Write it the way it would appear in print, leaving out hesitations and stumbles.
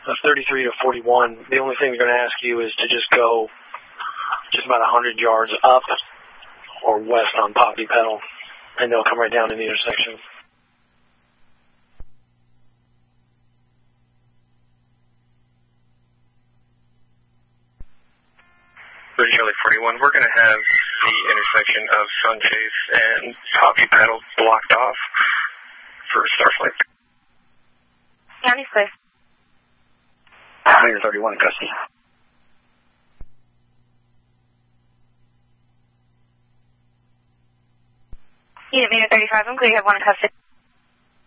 of 33 to 41. The only thing they're going to ask you is to just go just about 100 yards up or west on Poppy Pedal, and they'll come right down to the intersection. Charlie 41, we're going to have the intersection of Sunchase and Poppy Pedal blocked off for Starflight. County, please. Clear 31 in custody. Unit meter 35, I'm clear. You have one in custody.